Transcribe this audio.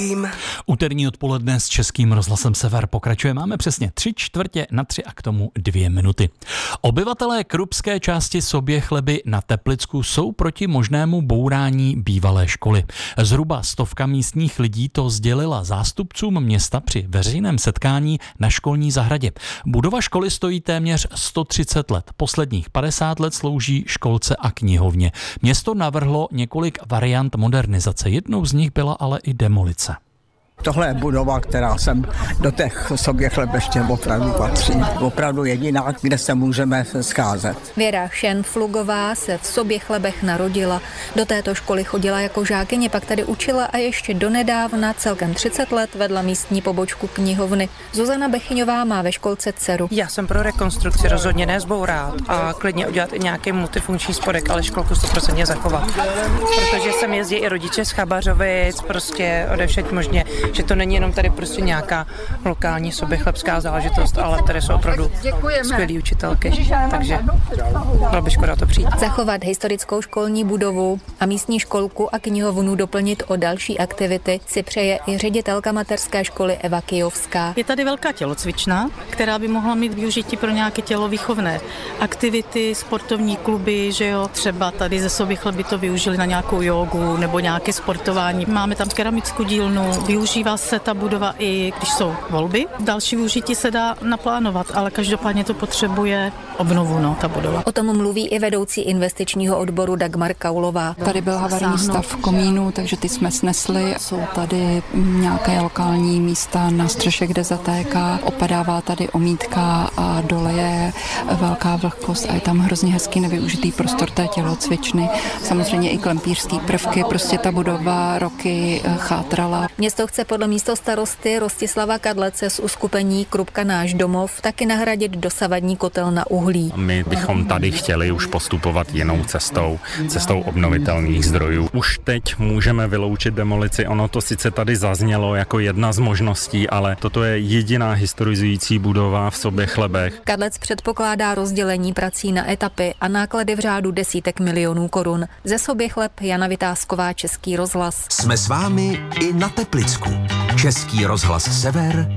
vím. Úterní odpoledne s Českým rozhlasem Sever pokračuje. Máme přesně 3/4 a k tomu 2 minuty. Obyvatelé krupské části Soběchleby na Teplicku jsou proti možnému bourání bývalé školy. Zhruba 100 místních lidí to sdělila zástupcům města při veřejném setkání na školní zahradě. Budova školy stojí téměř 130 let. Posledních 50 let slouží školce a knihovně. Město navrhlo několik variant modernizace. Jednou z nich byla ale i demolice. Tohle je budova, která sem do těch Soběchlebště opravdu patří. Opravdu jediná, kde se můžeme scházet. Věra Šenflugová se v Soběchlebech narodila. Do této školy chodila jako žákyně, pak tady učila a ještě donedávna celkem 30 let vedla místní pobočku knihovny. Zuzana Bechyňová má ve školce dceru. Já jsem pro rekonstrukci, rozhodně ne zbourat a klidně udělat i nějaký multifunkční spodek, ale školku 100% zachovat. Protože sem jezdí i rodiče z Chabařovic, prostě odevšad možně, že to není jenom tady prostě nějaká lokální soběchlebská záležitost, ale tady jsou opravdu skvělý učitelky, takže bylo by škoda to přijít. Zachovat historickou školní budovu a místní školku a knihovnu doplnit o další aktivity si přeje i ředitelka mateřské školy Eva Kijovská. Je tady velká tělocvična, která by mohla mít využití pro nějaké tělovýchovné aktivity, sportovní kluby, že jo, třeba tady ze Soběchleby to využili na nějakou jogu nebo nějaké sportování. Máme tam keramickou dílnu, využívá se ta budova i když jsou volby. Další využití se dá naplánovat, ale každopádně to potřebuje obnovu, ta budova. O tom mluví i vedoucí investičního odboru Dagmar Kaulová. Tady byl havarijní stav komínů, takže ty jsme snesli. Jsou tady nějaké lokální místa na střeše, kde zatéká. Opadává tady omítka a dole je velká vlhkost a je tam hrozně hezký nevyužitý prostor té tělocvičny. Samozřejmě i klempířský prvky, prostě ta budova roky chátrala. Město chce podle místostarosty Rostislava Kadlece z uskupení Krupka náš domov taky nahradit dosavadní kotel na uhlí. My bychom tady chtěli už postupovat jinou cestou obnovitelných zdrojů. Už teď můžeme vyloučit demolici. Ono to sice tady zaznělo jako jedna z možností, ale toto je jediná historizující budova v Soběchlebech. Kadlec předpokládá rozdělení prací na etapy a náklady v řádu desítek milionů korun. Ze Soběchleb Jana Vytázková, Český rozhlas. Jsme s vámi i na Teplicku. Český rozhlas Sever,